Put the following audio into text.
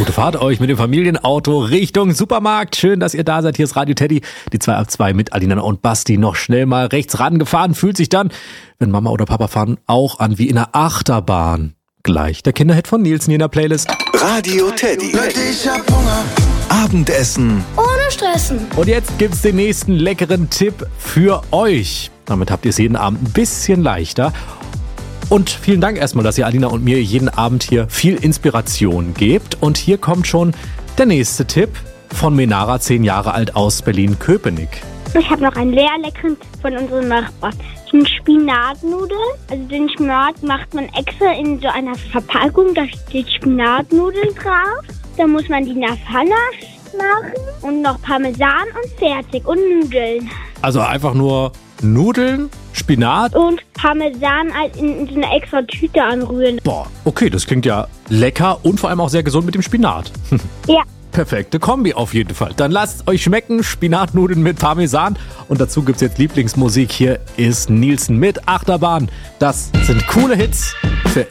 Gute Fahrt euch mit dem Familienauto Richtung Supermarkt. Schön, dass ihr da seid. Hier ist Radio Teddy. Die 2 ab 2 mit Alina und Basti noch schnell mal rechts rangefahren. Fühlt sich dann, wenn Mama oder Papa fahren, auch an wie in einer Achterbahn. Gleich der Kinderhit von Nielsen hier in der Playlist. Radio Teddy. Leute, ich hab Hunger. Abendessen. Ohne Stressen. Und jetzt gibt's den nächsten leckeren Tipp für euch. Damit habt ihr es jeden Abend ein bisschen leichter. Und vielen Dank erstmal, dass ihr Alina und mir jeden Abend hier viel Inspiration gebt. Und hier kommt schon der nächste Tipp von Menara, 10 Jahre alt aus Berlin-Köpenick. Ich habe noch einen sehr leckeren Tipp von unserem Nachbarn. Das sind Spinatnudeln. Also den Spinat macht man extra in so einer Verpackung. Da steht Spinatnudeln drauf. Da muss man die in der Pfanne machen und noch Parmesan und fertig und Nudeln. Also einfach nur Nudeln, Spinat und Parmesan in so eine extra Tüte anrühren. Boah, okay, das klingt ja lecker und vor allem auch sehr gesund mit dem Spinat. Ja. Perfekte Kombi auf jeden Fall. Dann lasst es euch schmecken, Spinatnudeln mit Parmesan. Und dazu gibt's jetzt Lieblingsmusik. Hier ist Nielsen mit Achterbahn. Das sind coole Hits für